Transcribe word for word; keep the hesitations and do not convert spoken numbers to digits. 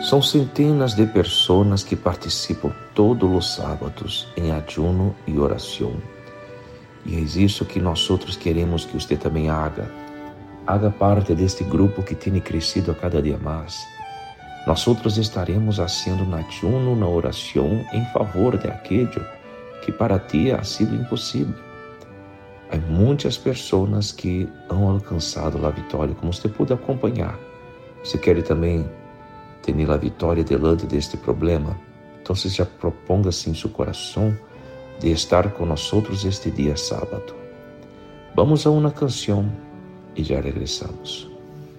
São centenas de pessoas que participam todos os sábados em ayuno e oração. E é isso que nós outros queremos que você também haga. Haga parte deste grupo que tem crescido a cada dia mais. Nós outros estaremos fazendo um ayuno, na oração, em favor de aquilo que para ti ha sido impossível. Há muitas pessoas que han alcançado a vitória, como você pode acompanhar. Você quer também ter a vitória delante deste problema? Então já proponga-se em seu coração de estar com nós outros este dia sábado. Vamos a uma canção e já regressamos.